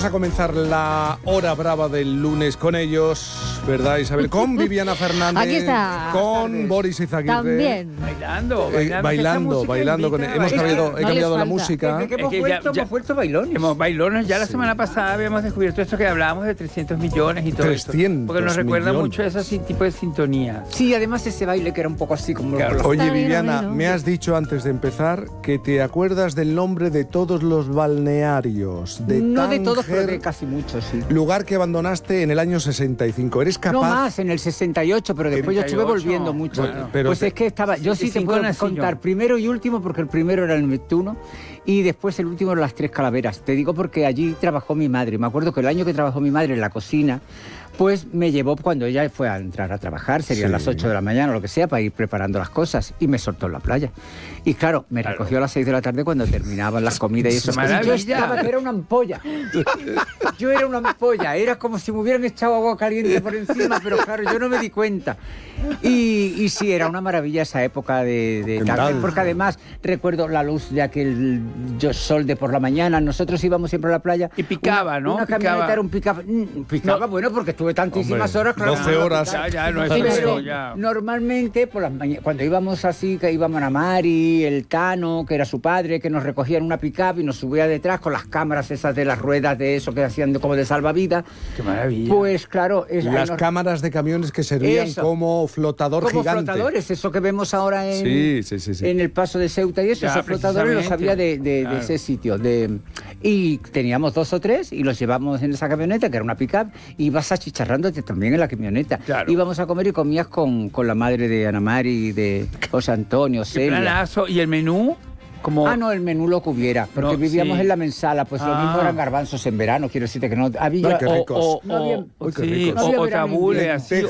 Vamos a comenzar la hora brava del lunes con ellos, ¿verdad, Isabel? Con Viviana Fernández. Aquí está. Con Boris Izaguirre. También. Bailando con él. Hemos cambiado la música. Desde que hemos vuelto bailones. Hemos bailones. Ya la semana pasada habíamos descubierto esto que hablábamos de 300 millones y todo 300 esto. Porque nos recuerda millones. mucho a ese tipo de sintonía. Sí, además ese baile que era un poco así como... Claro. Oye, Está bien, Viviana, bueno. me has dicho antes de empezar que te acuerdas del nombre de todos los balnearios. No de todos, pero Tánger, de casi muchos, sí. lugar que abandonaste en el año 65. ¿Eres capaz? No más, en el 68, pero después yo estuve 68, volviendo mucho. bueno, pero pues te- es que estaba... Yo sí te 65 puedo nací contar yo. primero y último, porque el primero era el Neptuno y después el último eran las Tres Calaveras. Te digo porque allí trabajó mi madre. Me acuerdo que el año que trabajó mi madre en la cocina, pues me llevó cuando ella fue a entrar a trabajar, serían Sí. las 8 de la mañana o lo que sea, para ir preparando las cosas, y me soltó en la playa. Y claro, me recogió a las 6 de la tarde cuando terminaban las comidas y eso. Y yo Maravilla. estaba que era una ampolla. Yo era una ampolla, era como si me hubieran echado agua caliente por encima, pero claro, yo no me di cuenta. Y sí, era una maravilla esa época de ¿Qué Tánger, tal? porque además recuerdo la luz de aquel sol de por la mañana. Nosotros íbamos siempre a la playa. Y picaba, ¿no? Una camioneta Picaba. era un picaba. Picaba, bueno, porque estuve tantísimas Hombre, horas. Claro, 12 no, horas. Ya, no es Sí, eso, pero ya. normalmente por las cuando íbamos así, que íbamos a Mari, el Tano, que era su padre, que nos recogía en una pick-up y nos subía detrás con las cámaras esas de las ruedas de eso que hacían como de salvavidas. Qué maravilla. Pues claro, Las cámaras de camiones que servían Eso. como flotador como gigante. flotadores, eso que vemos ahora en, Sí. en el paso de Ceuta y eso, Ya, esos flotadores los había de Claro. ese sitio. Y teníamos 2 o 3 y los llevamos en esa camioneta, que era una pick-up, y ibas achicharrándote también en la camioneta. Claro. Íbamos a comer y comías con la madre de Ana Mari, de José Antonio, Qué Celia. planazo. ¿Y el menú? Como... Ah, no, el menú lo que hubiera, porque No, vivíamos sí. en la Mensala, pues lo Ah. mismo eran garbanzos en verano, quiero decirte que no había... Ay, qué ricos. no había- Uy, qué sí, ricos. No había o verano, tabule, invierno. así,